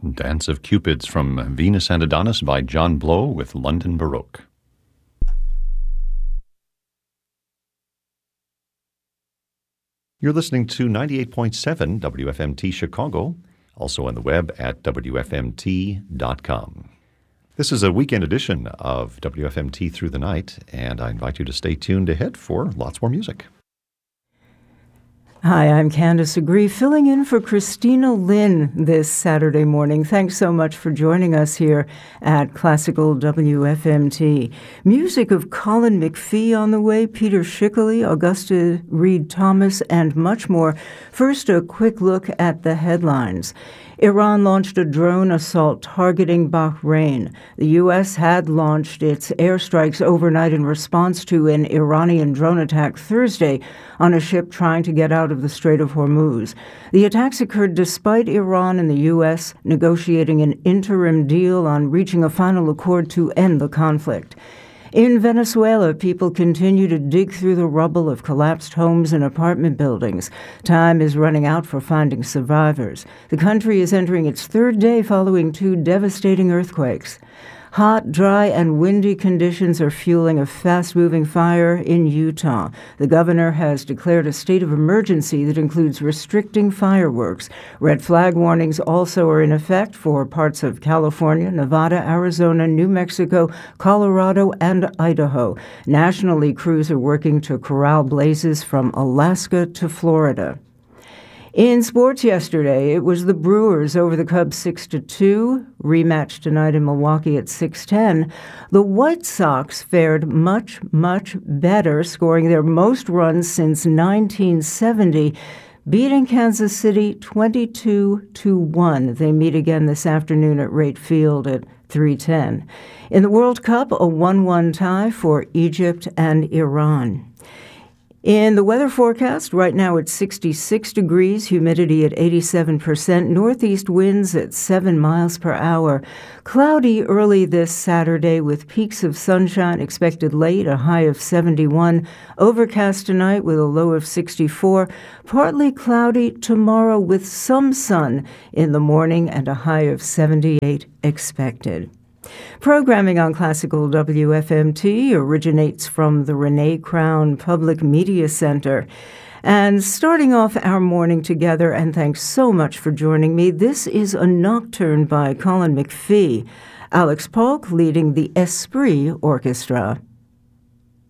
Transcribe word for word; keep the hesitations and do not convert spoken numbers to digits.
Dance of Cupids from Venus and Adonis by John Blow with London Baroque. You're listening to ninety-eight point seven W F M T Chicago, also on the web at W F M T dot com. This is a weekend edition of W F M T Through the Night, and I invite you to stay tuned ahead for lots more music. Hi, I'm Candace Agree, filling in for Christina Lynn this Saturday morning. Thanks so much for joining us here at Classical W F M T. Music of Colin McPhee on the way, Peter Schickele, Augusta Reed Thomas, and much more. First, a quick look at the headlines. Iran launched a drone assault targeting Bahrain. The U S had launched its airstrikes overnight in response to an Iranian drone attack Thursday on a ship trying to get out of the Strait of Hormuz. The attacks occurred despite Iran and the U S negotiating an interim deal on reaching a final accord to end the conflict. In Venezuela, people continue to dig through the rubble of collapsed homes and apartment buildings. Time is running out for finding survivors. The country is entering its third day following two devastating earthquakes. Hot, dry, and windy conditions are fueling a fast-moving fire in Utah. The governor has declared a state of emergency that includes restricting fireworks. Red flag warnings also are in effect for parts of California, Nevada, Arizona, New Mexico, Colorado, and Idaho. Nationally, crews are working to corral blazes from Alaska to Florida. In sports yesterday, it was the Brewers over the Cubs six to two, rematch tonight in Milwaukee at six ten. The White Sox fared much, much better, scoring their most runs since nineteen seventy, beating Kansas City twenty-two to one. They meet again this afternoon at Rate Field at three ten. In the World Cup, a one one tie for Egypt and Iran. In the weather forecast, right now it's sixty-six degrees, humidity at eighty-seven percent, northeast winds at seven miles per hour. Cloudy early this Saturday with peaks of sunshine expected late, a high of seventy-one. Overcast tonight with a low of sixty-four. Partly cloudy tomorrow with some sun in the morning and a high of seventy-eight expected. Programming on Classical W F M T originates from the Renee Crown Public Media Center. And starting off our morning together, and thanks so much for joining me, this is a nocturne by Colin McPhee. Alex Polk leading the Esprit Orchestra.